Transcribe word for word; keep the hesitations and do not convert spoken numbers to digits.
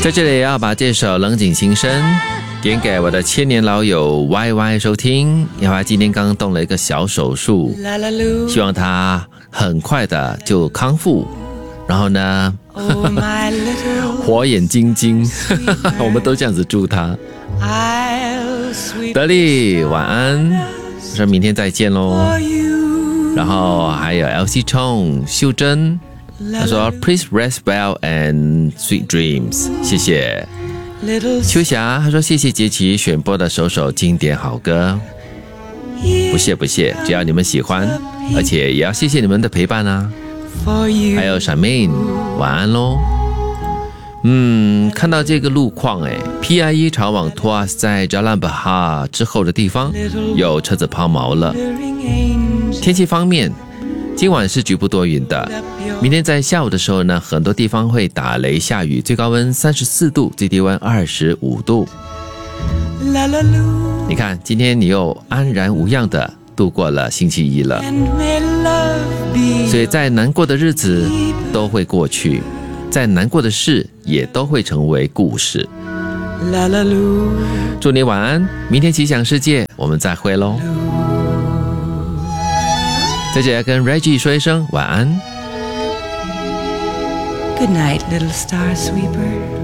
在这里也要把这首冷井情深点给我的千年老友 Y Y 收听，因为他今天刚动了一个小手术，希望他很快的就康复，然后呢火眼金睛我们都这样子祝他。德利晚安，说明天再见咯。然后还有 L C Chong 秀珍，他说 Please rest well and sweet dreams， 谢谢。秋霞他说谢谢杰奇选播的首首经典好歌，不谢不谢，只要你们喜欢，而且也要谢谢你们的陪伴啊。还有 Shamin 晚安咯。嗯，看到这个路况诶 P I E 朝往 Tuas 在 Jalan Bahar 之后的地方有车子抛锚了。天气方面，今晚是局部多云的，明天在下午的时候呢，很多地方会打雷下雨，最高温三十四度，最低温二十五度。你看今天你又安然无恙的度过了星期一了，所以再难过的日子都会过去，再难过的事也都会成为故事。祝你晚安，明天奇想世界我们再会咯。在这里跟 Reggie 说一声晚安。 Good night, little star sweeper.